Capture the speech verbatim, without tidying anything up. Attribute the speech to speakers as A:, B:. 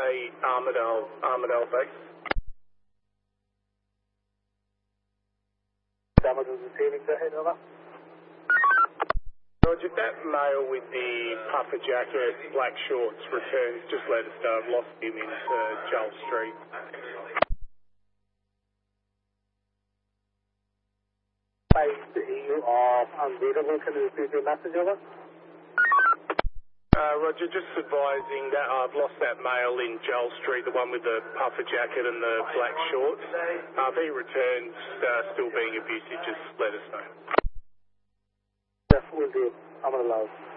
A: eight Armadale, Armadale base.
B: Armadale's receiving, go ahead, over.
A: Roger, that male with the puffer jacket, black shorts returns, just let us know. I've lost him into Joel Street.
B: Base, you are unreadable. Can you receive your message, over?
A: Uh, Roger, just advising that I've lost that male in Joel Street, the one with the puffer jacket and the black shorts. Uh, if he returns uh, still being abusive, just let us know.
B: Yes, we'll do. I'm going to allow.